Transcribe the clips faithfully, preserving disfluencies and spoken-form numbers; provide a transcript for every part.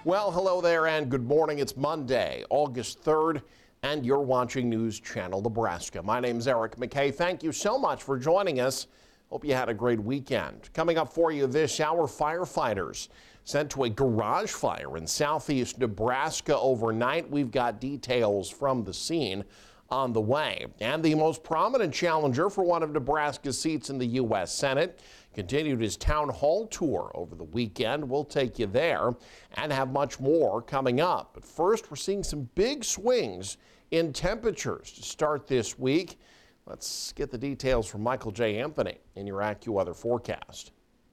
Well, hello there and good morning. It's Monday, August third, and you're watching News Channel Nebraska. My name's Eric McKay. Thank you so much for joining us. Hope you had a great weekend. Coming up for you this hour, firefighters sent to a garage fire in southeast Nebraska overnight. We've got details from the scene on the way. And the most prominent challenger for one of Nebraska's seats in the U S Senate continued his town hall tour over the weekend. We'll take you there and have much more coming up. But first, we're seeing some big swings in temperatures to start this week. Let's get the details from Michael J. Anthony in your AccuWeather forecast.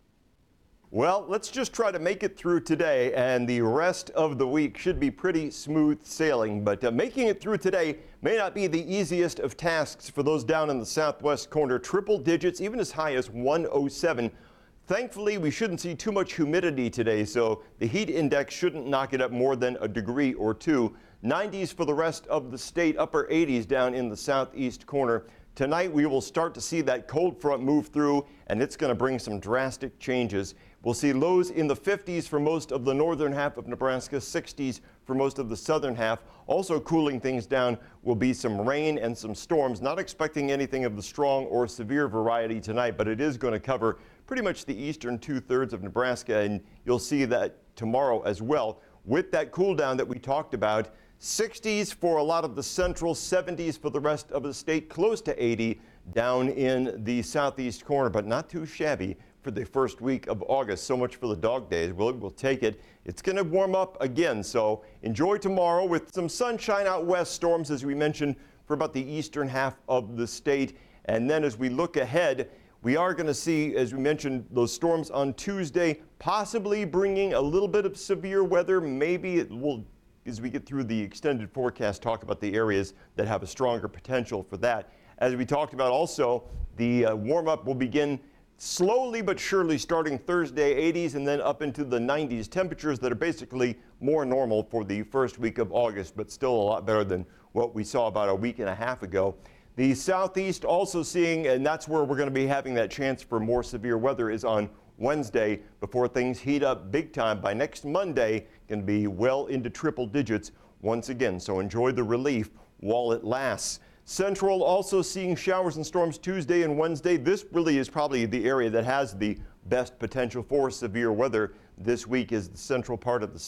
Well, let's just try to make it through today, and the rest of the week should be pretty smooth sailing. But uh, making it through today may not be the easiest of tasks for those down in the southwest corner. Triple digits, even as high as one oh seven. Thankfully, we shouldn't see too much humidity today, so the heat index shouldn't knock it up more than a degree or two. nineties for the rest of the state, upper eighties down in the southeast corner. Tonight, we will start to see that cold front move through, and it's going to bring some drastic changes. We'll see lows in the fifties for most of the northern half of Nebraska, sixties for most of the southern half. Also cooling things down will be some rain and some storms. Not expecting anything of the strong or severe variety tonight, but it is going to cover pretty much the eastern two-thirds of Nebraska, and you'll see that tomorrow as well. With that cool down that we talked about, sixties for a lot of the central, seventies for the rest of the state, close to eighty down in the southeast corner, but not too shabby for the first week of August. So much for the dog days. We'll, we'll take it. It's going to warm up again, so enjoy tomorrow with some sunshine out west, storms, as we mentioned, for about the eastern half of the state. And then as we look ahead, we are going to see, as we mentioned, those storms on Tuesday, possibly bringing a little bit of severe weather. Maybe it will, as we get through the extended forecast, talk about the areas that have a stronger potential for that. As we talked about also, the uh, warm-up will begin slowly but surely starting Thursday, eighties, and then up into the nineties. Temperatures that are basically more normal for the first week of August, but still a lot better than what we saw about a week and a half ago. The southeast also seeing, and that's where we're going to be having that chance for more severe weather, is on Wednesday before things heat up big time. By next Monday, going to be well into triple digits once again. So enjoy the relief while it lasts. Central also seeing showers and storms Tuesday and Wednesday. This really is probably the area that has the best potential for severe weather this week, is the central part of the state.